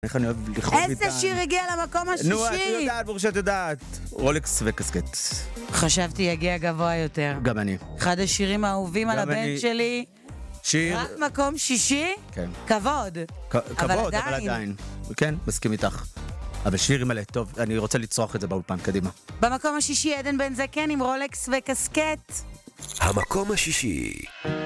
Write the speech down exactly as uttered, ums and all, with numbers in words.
איך אני אוהב לכתוב איתן. איזה שיר הגיע למקום השישי? נו, את יודעת, ברור שאת יודעת. רולקס וקסקט. חשבתי יגיע גבוה יותר. גם אני. אחד השירים האהובים על הבן אני... שלי. שיר... רק מקום שישי? כן. כבוד. כ- כבוד, אבל עדיין. אבל עדיין. כן, מסכים איתך. אבל שיר מלא, טוב, אני רוצה לצרוך את זה באולפן, קדימה. במקום השישי עדן בן זקן עם רולקס וקסקט. המקום השישי.